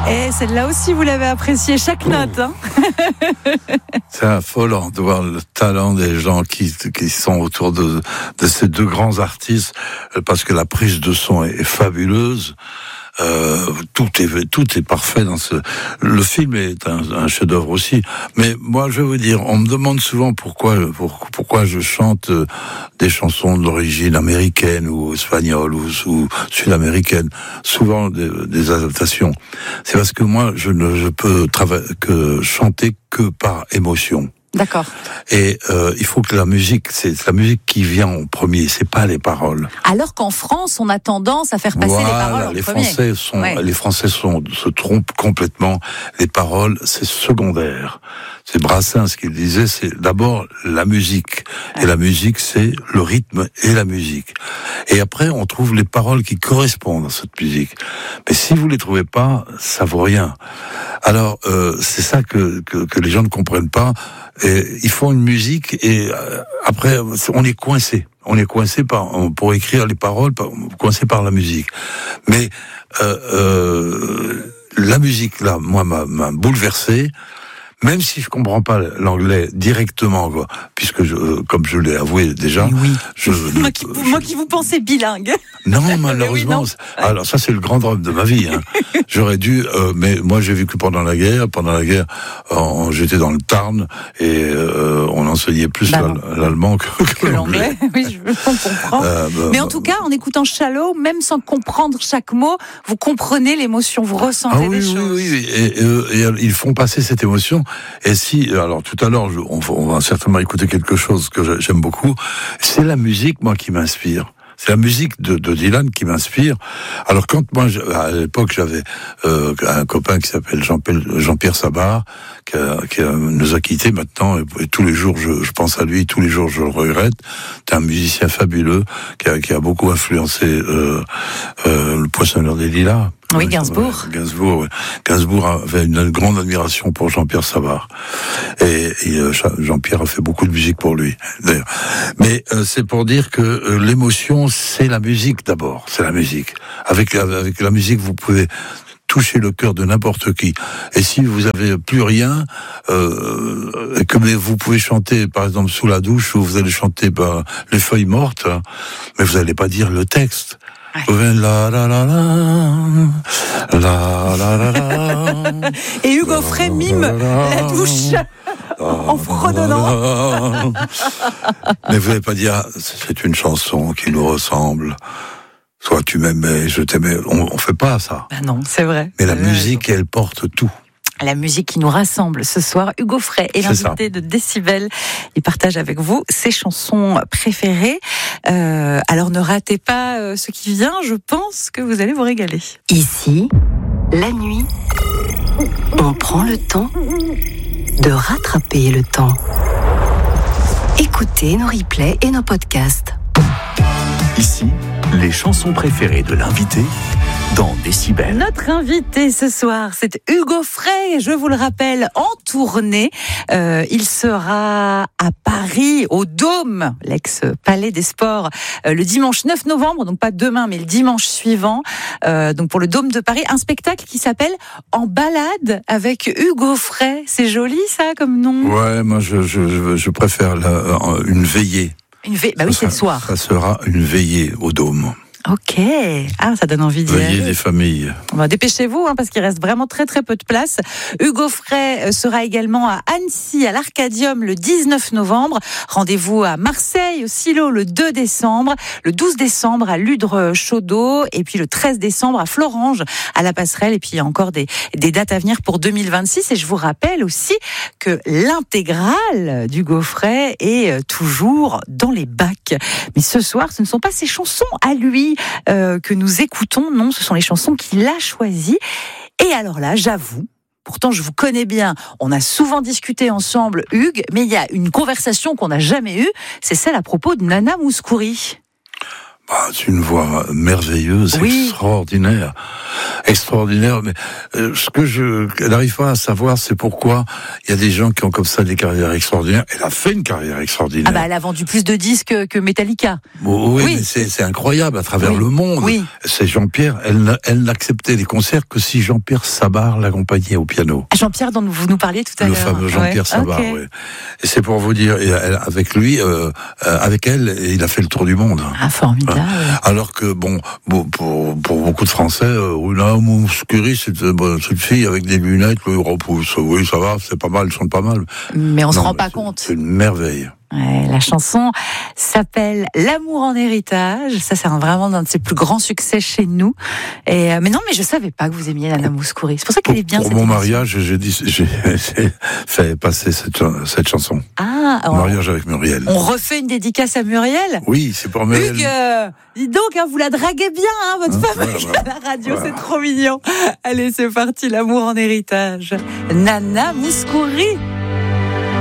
Et celle-là aussi, vous l'avez appréciée, chaque note. Hein. C'est affolant de voir le talent des gens qui sont autour de ces deux grands artistes, parce que la prise de son est fabuleuse. Tout est parfait dans le film est un chef-d'œuvre aussi. Mais moi, je vais vous dire, on me demande souvent pourquoi je chante des chansons d'origine américaine ou espagnole ou sud-américaine, souvent des adaptations. C'est parce que moi, je ne peux chanter que par émotion. D'accord. Et il faut que c'est la musique qui vient en premier, c'est pas les paroles. Alors qu'en France, on a tendance à faire passer les paroles en premier. Les Français se trompent complètement. Les paroles, c'est secondaire. C'est Brassens qui le disait, c'est d'abord la musique. Et la musique, c'est le rythme et la musique. Et après, on trouve les paroles qui correspondent à cette musique. Mais si vous les trouvez pas, ça vaut rien. Alors, c'est ça que les gens ne comprennent pas. Et ils font une musique et après, on est coincé. On est coincé pour écrire les paroles, coincé par la musique. Mais la musique, là, moi, m'a bouleversé. Même si je comprends pas l'anglais directement, quoi, puisque comme je l'ai avoué déjà, oui. Moi qui vous pensais bilingue. Non, malheureusement. Oui, non. Alors ça, c'est le grand drame de ma vie. Hein. J'aurais dû, mais moi j'ai vécu pendant la guerre. Pendant la guerre, j'étais dans le Tarn et on enseignait plus l'allemand que l'anglais. Oui, je comprends. Mais en tout cas, en écoutant Shallow, même sans comprendre chaque mot, vous comprenez l'émotion, vous ressentez des choses. Oui. Et ils font passer cette émotion. Et alors tout à l'heure, on va certainement écouter quelque chose que j'aime beaucoup. C'est la musique, moi, qui m'inspire. C'est la musique de Dylan qui m'inspire. Alors quand moi, à l'époque, j'avais un copain qui s'appelle Jean-Pierre Sabar, qui nous a quittés maintenant, et tous les jours, je pense à lui, tous les jours, je le regrette. C'est un musicien fabuleux, qui a beaucoup influencé le Poinçonneur des Lilas. Oui, Gainsbourg. Gainsbourg avait une grande admiration pour Jean-Pierre Sabar. Et Jean-Pierre a fait beaucoup de musique pour lui, d'ailleurs. Mais c'est pour dire que l'émotion, c'est la musique d'abord. C'est la musique. Avec la musique, vous pouvez toucher le cœur de n'importe qui. Et si vous avez plus rien, mais vous pouvez chanter, par exemple, sous la douche, ou vous allez chanter les feuilles mortes, hein, mais vous n'allez pas dire le texte. La la la la la la la. Et Hugo Frey mime la douche en fredonnant. Mais vous n'allez pas dire c'est une chanson qui nous ressemble. Soit tu m'aimais, je t'aimais. On fait pas ça. Ben non, c'est vrai. Mais la musique, elle porte tout. La musique qui nous rassemble ce soir. Hugo Frey est l'invité de Décibel. Il partage avec vous ses chansons préférées. Alors ne ratez pas ce qui vient. Je pense que vous allez vous régaler. Ici, la nuit, on prend le temps de rattraper le temps. Écoutez nos replays et nos podcasts. Ici, les chansons préférées de l'invité dans Décibel. Notre invité ce soir, c'est Hugo Frey. Je vous le rappelle, en tournée. Il sera à Paris, au Dôme, l'ex-Palais des Sports, le dimanche 9 novembre, donc pas demain, mais le dimanche suivant, donc pour le Dôme de Paris. Un spectacle qui s'appelle En balade avec Hugo Frey. C'est joli, ça, comme nom? Ouais, moi, je préfère une veillée. Bah oui, c'est le soir. Ça sera une veillée au Dôme. Ok, ça donne envie d'y aller. Veillez des familles. Dépêchez-vous, parce qu'il reste vraiment très très peu de place. Hugo Frey sera également à Annecy, à l'Arcadium, le 19 novembre. Rendez-vous à Marseille, au Silo, le 2 décembre. Le 12 décembre, à Ludre-Chaudeau. Et puis le 13 décembre, à Florange, à la Passerelle. Et puis il y a encore des dates à venir pour 2026. Et je vous rappelle aussi que l'intégrale d'Hugo Frey est toujours dans les bacs. Mais ce soir, ce ne sont pas ses chansons à lui que nous écoutons, non, ce sont les chansons qu'il a choisies. Et alors là, j'avoue, pourtant je vous connais bien, on a souvent discuté ensemble, Hugues, mais il y a une conversation qu'on n'a jamais eue, c'est celle à propos de Nana Mouskouri. C'est une voix merveilleuse, extraordinaire. extraordinaire. Mais ce que elle n'arrive pas à savoir, c'est pourquoi il y a des gens qui ont comme ça des carrières extraordinaires. Elle a fait une carrière extraordinaire. Ah bah, elle a vendu plus de disques que Metallica. Oui, mais c'est incroyable à travers le monde. Oui. C'est Jean-Pierre. Elle n'acceptait les concerts que si Jean-Pierre Sabart l'accompagnait au piano. Jean-Pierre dont vous nous parliez tout à l'heure. Le fameux Jean-Pierre Sabart. Okay. Oui. Et c'est pour vous dire, avec lui, avec elle, il a fait le tour du monde. Ah, formidable. Alors que pour beaucoup de Français, Una Mouskouri, c'est une fille avec des lunettes, oui, ça va, c'est pas mal, elle chante pas mal. Mais on se rend pas compte. C'est une merveille. Ouais, la chanson s'appelle L'amour en héritage. Ça, c'est vraiment l'un de ses plus grands succès chez nous. Mais je savais pas que vous aimiez Nana Mouskouri. C'est pour ça qu'elle est bien. Pour mon mariage, j'ai fait passer cette chanson. Ah, mon mariage avec Muriel. On refait une dédicace à Muriel. Oui, c'est pour Muriel. Hugues, dis donc, vous la draguez bien, votre femme à la radio, c'est trop mignon. Allez, c'est parti, L'amour en héritage. Nana Mouskouri.